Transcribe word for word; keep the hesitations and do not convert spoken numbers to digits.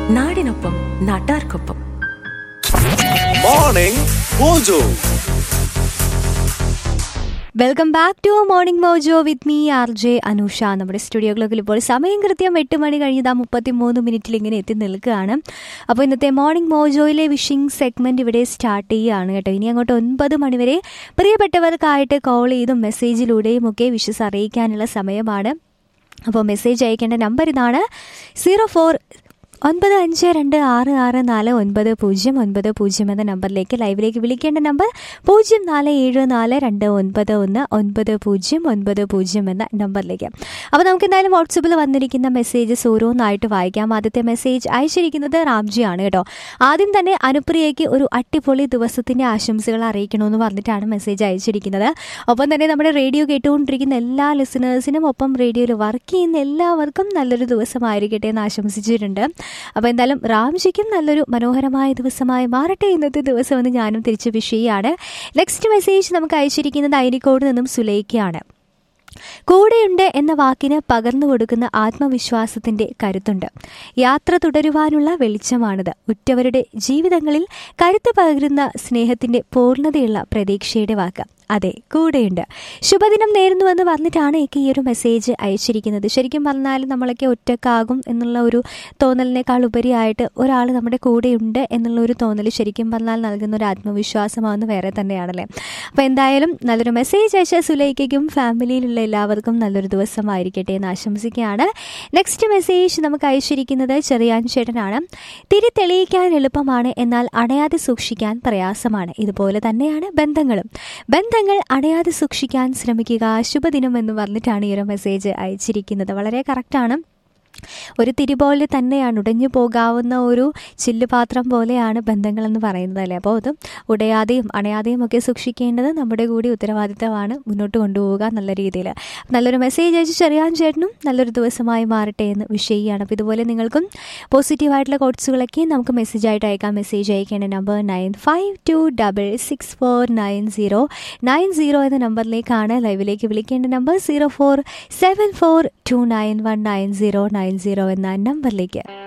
നാടിനൊപ്പം നാട്ടാർക്കൊപ്പം. Morning mojo. Welcome back to morning mojo with me R J Anusha. നമ്മുടെ സ്റ്റുഡിയോകളിൽ ഇപ്പോൾ സമയം കൃത്യം എട്ട് മണി കഴിഞ്ഞതാ മുപ്പത്തി മൂന്ന് മിനിറ്റിൽ ഇങ്ങനെ എത്തി നിൽക്കുകയാണ്. അപ്പോൾ ഇന്നത്തെ മോർണിംഗ് മോജോയിലെ വിഷിംഗ് സെഗ്മെൻറ്റ് ഇവിടെ സ്റ്റാർട്ട് ചെയ്യുകയാണ് കേട്ടോ. ഇനി അങ്ങോട്ട് ഒൻപത് മണിവരെ പ്രിയപ്പെട്ടവർക്കായിട്ട് കോൾ ചെയ്തും മെസ്സേജിലൂടെയും ഒക്കെ വിഷസ് അറിയിക്കാനുള്ള സമയമാണ്. അപ്പോൾ മെസ്സേജ് അയക്കേണ്ട നമ്പർ ഇതാണ്: സീറോ ഫോർ ഒൻപത് അഞ്ച് രണ്ട് ആറ് ആറ് നാല് ഒൻപത് പൂജ്യം ഒൻപത് പൂജ്യം എന്ന നമ്പറിലേക്ക്. ലൈവിലേക്ക് വിളിക്കേണ്ട നമ്പർ പൂജ്യം നാല് ഏഴ് നാല് രണ്ട് ഒൻപത് ഒന്ന് ഒൻപത് പൂജ്യം ഒൻപത് പൂജ്യം എന്ന നമ്പറിലേക്ക്. അപ്പോൾ നമുക്ക് എന്തായാലും വാട്സപ്പിൽ വന്നിരിക്കുന്ന മെസ്സേജസ് ഓരോന്നായിട്ട് വായിക്കാം. ആദ്യത്തെ മെസ്സേജ് അയച്ചിരിക്കുന്നത് റാംജിയാണ് കേട്ടോ. ആദ്യം തന്നെ അനുപ്രിയയ്ക്ക് ഒരു അടിപൊളി ദിവസത്തിൻ്റെ ആശംസകൾ അറിയിക്കണമെന്ന് പറഞ്ഞിട്ടാണ് മെസ്സേജ് അയച്ചിരിക്കുന്നത്. ഒപ്പം തന്നെ നമ്മുടെ റേഡിയോ കേട്ടുകൊണ്ടിരിക്കുന്ന എല്ലാ ലിസണേഴ്സിനും ഒപ്പം റേഡിയോയിൽ വർക്ക് ചെയ്യുന്ന എല്ലാവർക്കും നല്ലൊരു ദിവസമായിരിക്കട്ടെ എന്ന് ആശംസിച്ചിട്ടുണ്ട്. അപ്പോൾ എന്തായാലും റാംജിക്കും നല്ലൊരു മനോഹരമായ ദിവസമായി മാറട്ടെ ഇന്നത്തെ ദിവസം എന്ന് ഞാനും തിരിച്ച് വിഷയമാണ്. നെക്സ്റ്റ് മെസ്സേജ് നമുക്ക് അയച്ചിരിക്കുന്നത് അയനിക്കോട് നിന്നും സുലൈഖയാണ്. കൂടെയുണ്ട് എന്ന വാക്കിന് പകർന്നു കൊടുക്കുന്ന ആത്മവിശ്വാസത്തിൻ്റെ കരുത്തുണ്ട്. യാത്ര തുടരുവാനുള്ള വെളിച്ചമാണിത്. ഉറ്റവരുടെ ജീവിതങ്ങളിൽ കരുത്ത് പകരുന്ന സ്നേഹത്തിൻ്റെ പൂർണ്ണതയുള്ള പ്രതീക്ഷയുടെ വാക്ക്. അതെ, കൂടെയുണ്ട്. ശുഭദിനം നേരുന്നുവെന്ന് പറഞ്ഞിട്ടാണ് എനിക്ക് ഈ ഒരു മെസ്സേജ് അയച്ചിരിക്കുന്നത്. ശരിക്കും പറഞ്ഞാൽ നമ്മളൊക്കെ ഒറ്റക്കാകും എന്നുള്ള ഒരു തോന്നലിനേക്കാൾ ഉപരിയായിട്ട് ഒരാൾ നമ്മുടെ കൂടെയുണ്ട് എന്നുള്ള ഒരു തോന്നൽ ശരിക്കും പറഞ്ഞാൽ നൽകുന്ന ഒരു ആത്മവിശ്വാസമാണെന്ന് വേറെ തന്നെയാണല്ലേ. അപ്പോൾ എന്തായാലും നല്ലൊരു മെസ്സേജ് അയച്ച സുലൈഖയ്ക്കും ഫാമിലിയിലുള്ള എല്ലാവർക്കും നല്ലൊരു ദിവസമായിരിക്കട്ടെ എന്ന് ആശംസിക്കുകയാണ്. നെക്സ്റ്റ് മെസ്സേജ് നമുക്ക് അയച്ചിരിക്കുന്നത് ചെറിയാൻ ചേട്ടനാണ്. തിരി തെളിയിക്കാൻ എളുപ്പമാണ്, എന്നാൽ അണയാതെ സൂക്ഷിക്കാൻ പ്രയാസമാണ്. ഇതുപോലെ തന്നെയാണ് ബന്ധങ്ങളും. ബന്ധ അണയാതെ സൂക്ഷിക്കാൻ ശ്രമിക്കുക. ശുഭദിനം എന്ന് പറഞ്ഞിട്ടാണ് ഈ ഒരു മെസ്സേജ് അയച്ചിരിക്കുന്നത്. വളരെ കറക്റ്റാണ്. ഒരു തിരി പോലെ തന്നെയാണ്, ഉടഞ്ഞു പോകാവുന്ന ഒരു ചില്ലുപാത്രം പോലെയാണ് ബന്ധങ്ങളെന്ന് പറയുന്നത് അല്ലേ. അപ്പോൾ അത് ഉടയാതെയും അണയാതെയും ഒക്കെ സൂക്ഷിക്കേണ്ടത് നമ്മുടെ കൂടി ഉത്തരവാദിത്തമാണ്. മുന്നോട്ട് കൊണ്ടുപോവുക നല്ല രീതിയിൽ. നല്ലൊരു മെസ്സേജ് അയച്ച് ചെറിയാൻ ചേട്ടനും നല്ലൊരു ദിവസമായി മാറട്ടെ എന്ന് വിഷയമാണ്. അപ്പോൾ ഇതുപോലെ നിങ്ങൾക്കും പോസിറ്റീവായിട്ടുള്ള കോട്സുകളൊക്കെ നമുക്ക് മെസ്സേജായിട്ട് അയക്കാം. മെസ്സേജ് അയക്കേണ്ട number nine five to double six four nine zero nine zero എന്ന നമ്പറിലേക്കാണ്. ലൈവിലേക്ക് വിളിക്കേണ്ട number zero four seven four to nine one nine zero nine zero എന്ന നമ്പറിലേക്ക്.